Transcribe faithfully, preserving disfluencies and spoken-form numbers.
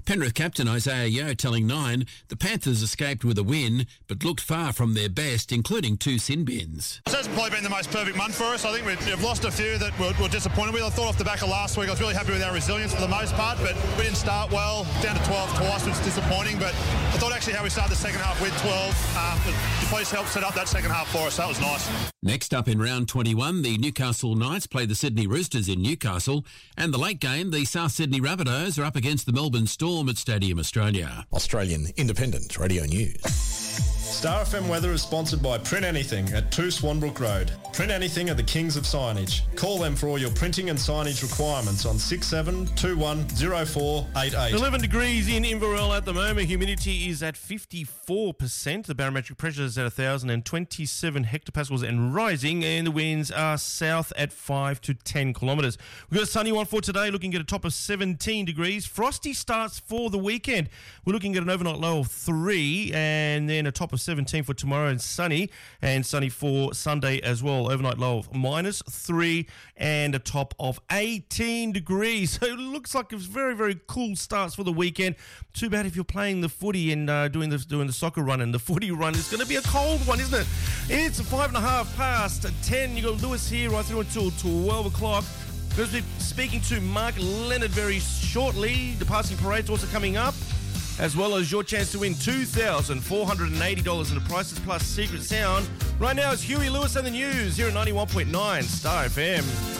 Penrith captain Isaiah Yeo telling Nine the Panthers escaped with a win but looked far from their best, including two sin bins. It hasn't probably been the most perfect month for us. I think we've, we've lost a few that we're, we're disappointed with. I thought off the back of last week I was really happy with our resilience for the most part, but we didn't start well. Down to twelve twice, which is disappointing, but I thought actually how we started the second half with twelve, um, the police helped set up that second half for us. That was nice. Next up in round twenty-one, the Newcastle Knights play the Sydney Roosters in Newcastle, and the late game, the South Sydney Rabbitohs are up against the Melbourne Storm at Stadium Australia. Australian Independent Radio News. Star F M weather is sponsored by Print Anything at two Swanbrook Road. Print Anything are the kings of signage. Call them for all your printing and signage requirements on six seven two one zero four eight eight. eleven degrees in Inverell at the moment. Humidity is at fifty-four percent. The barometric pressure is at one thousand twenty-seven hectopascals and rising, and the winds are south at five to ten kilometres. We've got a sunny one for today, looking at a top of seventeen degrees. Frosty starts for the weekend. We're looking at an overnight low of three, and then a top of seventeen for tomorrow, and sunny, and sunny for Sunday as well. Overnight low of minus three and a top of eighteen degrees. So it looks like it's very, very cool starts for the weekend. Too bad if you're playing the footy and uh, doing the doing the soccer run and the footy run. It's going to be a cold one, isn't it? It's five and a half past ten. You got Lewis here right through until twelve o'clock. We're going to be speaking to Mark Leonard very shortly. The passing parade's also coming up, as well as your chance to win two thousand four hundred eighty dollars in the Prices Plus Secret Sound. Right now it's Huey Lewis and the News here at ninety-one point nine Star F M.